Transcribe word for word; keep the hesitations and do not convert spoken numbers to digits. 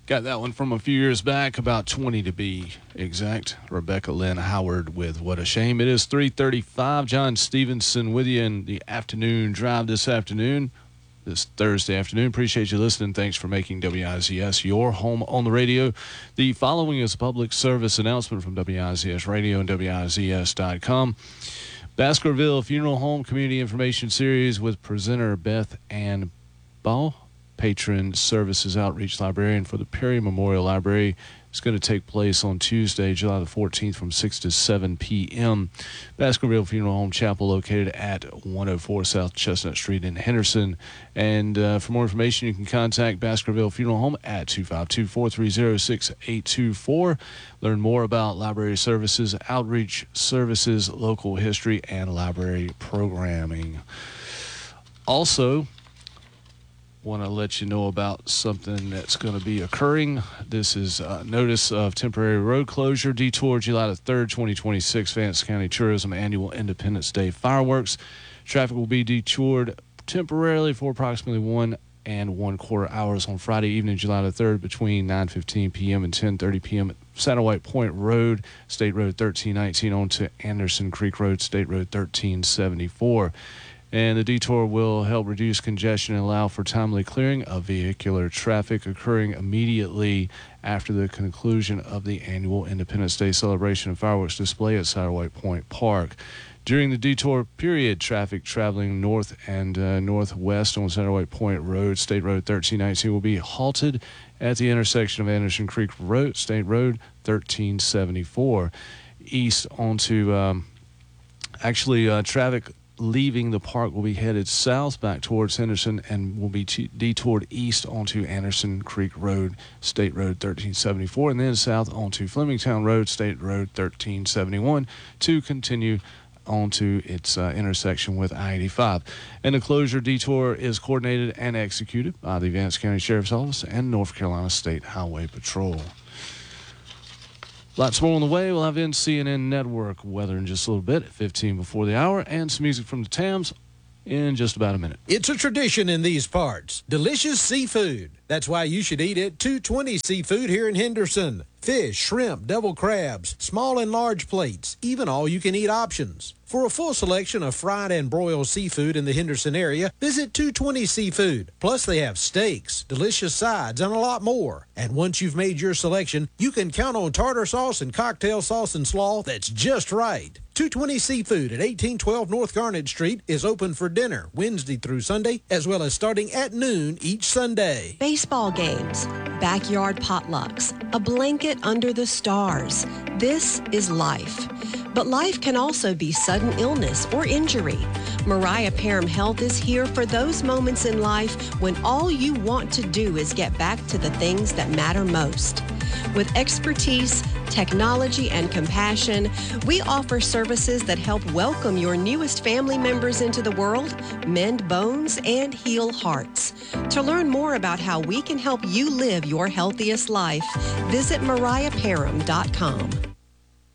Got that one from a few years back, about twenty to be exact. Rebecca Lynn Howard with What a Shame. It is three thirty-five. John Stevenson with you in the afternoon drive this afternoon, this Thursday afternoon. Appreciate you listening. Thanks for making W I Z S your home on the radio. The following is a public service announcement from W I Z S Radio and W I Z S dot com. Baskerville Funeral Home Community Information Series with presenter Beth Ann Ball, patron services outreach librarian for the Perry Memorial Library. It's going to take place on Tuesday, July the fourteenth from six to seven p.m. Baskerville Funeral Home Chapel located at one oh four South Chestnut Street in Henderson. And uh, for more information, you can contact Baskerville Funeral Home at two five two, four three zero, six eight two four. Learn more about library services, outreach services, local history, and library programming. Also, want to let you know about something that's going to be occurring. This is a notice of temporary road closure. Detour July the third, twenty twenty-six, Vance County Tourism Annual Independence Day Fireworks. Traffic will be detoured temporarily for approximately one and one quarter hours on Friday evening, July the third, between nine fifteen p.m. and ten thirty p.m. at Satellite Point Road, State Road thirteen nineteen, on to Anderson Creek Road, State Road thirteen seventy-four. And the detour will help reduce congestion and allow for timely clearing of vehicular traffic, occurring immediately after the conclusion of the annual Independence Day celebration and fireworks display at Satellite Point Park. During the detour period, traffic traveling north and uh, northwest on Satellite Point Road, State Road thirteen nineteen, will be halted at the intersection of Anderson Creek Road, State Road thirteen seventy-four. East onto, um, actually, uh, traffic leaving the park will be headed south back towards Henderson and will be t- detoured east onto Anderson Creek Road, State Road thirteen seventy-four, and then south onto Flemingtown Road, State Road thirteen seventy-one, to continue onto its uh, intersection with I eighty-five. And the closure detour is coordinated and executed by the Vance County Sheriff's Office and North Carolina State Highway Patrol. Lots more on the way. We'll have N C N N Network weather in just a little bit at fifteen before the hour, and some music from the Tams in just about a minute. It's a tradition in these parts. Delicious seafood. That's why you should eat at two twenty Seafood here in Henderson. Fish, shrimp, devil crabs, small and large plates, even all-you-can-eat options. For a full selection of fried and broiled seafood in the Henderson area, visit two twenty Seafood. Plus, they have steaks, delicious sides, and a lot more. And once you've made your selection, you can count on tartar sauce and cocktail sauce and slaw that's just right. two twenty Seafood at eighteen twelve North Garnet Street is open for dinner Wednesday through Sunday, as well as starting at noon each Sunday. Baseball games, backyard potlucks, a blanket under the stars. This is life. But life can also be sudden illness or injury. Mariah Parham Health is here for those moments in life when all you want to do is get back to the things that matter most. With expertise, technology, and compassion, we offer services that help welcome your newest family members into the world, mend bones, and heal hearts. To learn more about how we can help you live your healthiest life, visit mariah parham dot com.